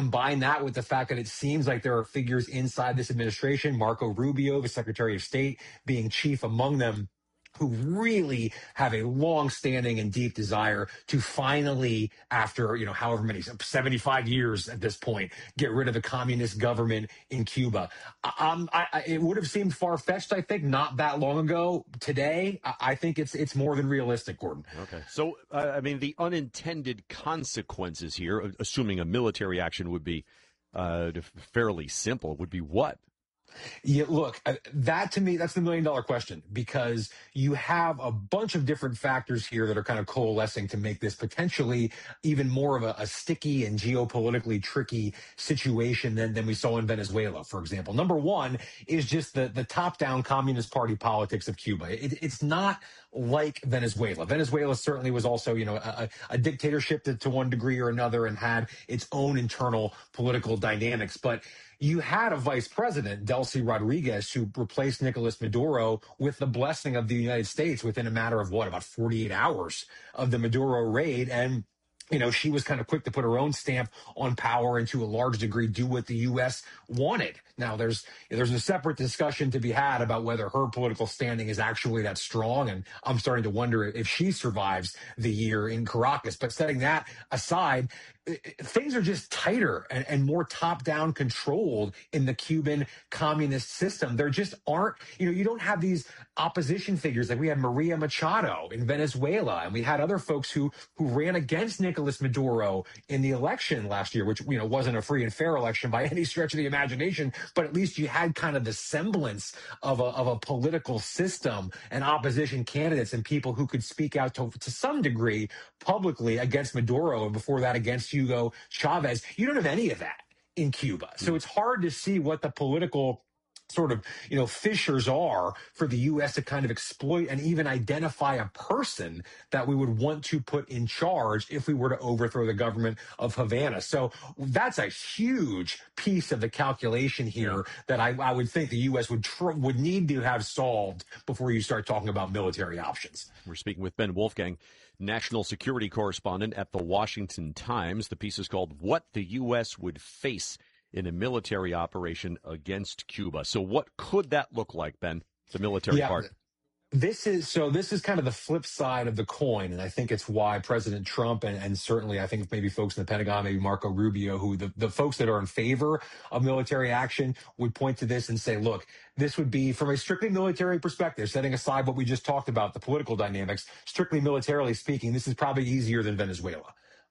combine that with the fact that it seems like there are figures inside this administration, Marco Rubio, the Secretary of State, being chief among them, who really have a long-standing and deep desire to finally, after, however many, 75 years at this point, get rid of the communist government in Cuba. It would have seemed far-fetched, I think, not that long ago. Today, I think it's more than realistic, Gordon. Okay. So, the unintended consequences here, assuming a military action would be fairly simple, would be what? Yeah, look, that to me, that's the million-dollar question, because you have a bunch of different factors here that are kind of coalescing to make this potentially even more of a sticky and geopolitically tricky situation than we saw in Venezuela, for example. Number one is just the top-down Communist Party politics of Cuba. It's not like Venezuela. Venezuela certainly was also, a dictatorship to one degree or another and had its own internal political dynamics. But you had a vice president, Delcy Rodriguez, who replaced Nicolas Maduro with the blessing of the United States within a matter of about 48 hours of the Maduro raid. And she was kind of quick to put her own stamp on power and to a large degree do what the U.S. wanted. Now, there's a separate discussion to be had about whether her political standing is actually that strong. And I'm starting to wonder if she survives the year in Caracas. But setting that aside, things are just tighter and more top-down controlled in the Cuban communist system. There just aren't, you don't have these opposition figures like we had Maria Machado in Venezuela, and we had other folks who ran against Nicolas Maduro in the election last year, which, wasn't a free and fair election by any stretch of the imagination, but at least you had kind of the semblance of a political system and opposition candidates and people who could speak out to some degree publicly against Maduro, and before that against Hugo Chavez. You don't have any of that in Cuba. So it's hard to see what the political sort of, fissures are for the U.S. to kind of exploit and even identify a person that we would want to put in charge if we were to overthrow the government of Havana. So that's a huge piece of the calculation here that I would think the U.S. would need to have solved before you start talking about military options. We're speaking with Ben Wolfgang, national security correspondent at The Washington Times. The piece is called "What the U.S. Would Face in a Military Operation Against Cuba." So what could that look like, Ben, the military part? This is kind of the flip side of the coin, and I think it's why President Trump and certainly I think maybe folks in the Pentagon, maybe Marco Rubio, who the folks that are in favor of military action would point to this and say, look, this would be, from a strictly military perspective, setting aside what we just talked about, the political dynamics, strictly militarily speaking, this is probably easier than Venezuela.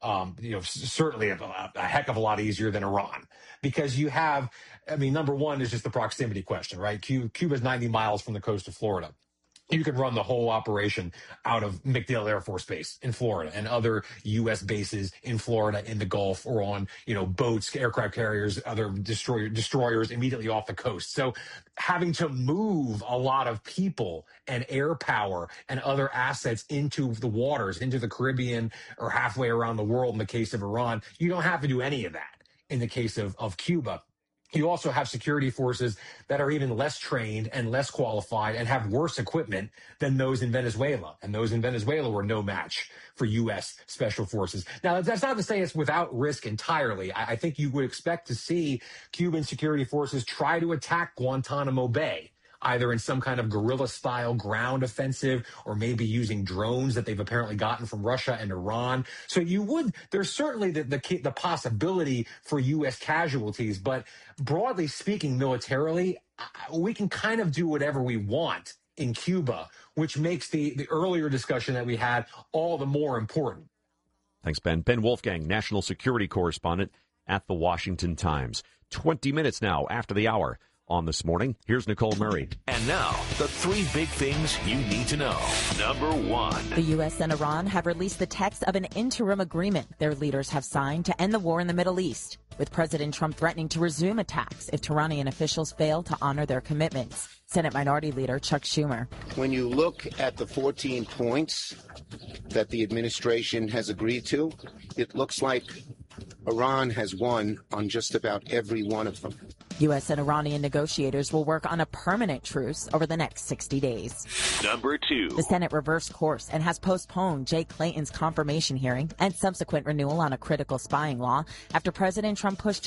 Certainly a heck of a lot easier than Iran, because you have, number one is just the proximity question, right? Cuba's 90 miles from the coast of Florida. You can run the whole operation out of MacDill Air Force Base in Florida and other U.S. bases in Florida, in the Gulf, or on, boats, aircraft carriers, other destroyers immediately off the coast. So having to move a lot of people and air power and other assets into the waters, into the Caribbean, or halfway around the world in the case of Iran, you don't have to do any of that in the case of Cuba. You also have security forces that are even less trained and less qualified and have worse equipment than those in Venezuela. And those in Venezuela were no match for U.S. special forces. Now, that's not to say it's without risk entirely. I think you would expect to see Cuban security forces try to attack Guantanamo Bay, either in some kind of guerrilla-style ground offensive or maybe using drones that they've apparently gotten from Russia and Iran. So there's certainly the possibility for U.S. casualties, but broadly speaking, militarily, we can kind of do whatever we want in Cuba, which makes the earlier discussion that we had all the more important. Thanks, Ben. Ben Wolfgang, national security correspondent at The Washington Times. 20 minutes now after the hour. On This Morning, here's Nicole Murray. And now, the three big things you need to know. Number one. The U.S. and Iran have released the text of an interim agreement their leaders have signed to end the war in the Middle East, with President Trump threatening to resume attacks if Iranian officials fail to honor their commitments. Senate Minority Leader Chuck Schumer. When you look at the 14 points that the administration has agreed to, it looks like Iran has won on just about every one of them. U.S. and Iranian negotiators will work on a permanent truce over the next 60 days. Number two. The Senate reversed course and has postponed Jake Clayton's confirmation hearing and subsequent renewal on a critical spying law after President Trump pushed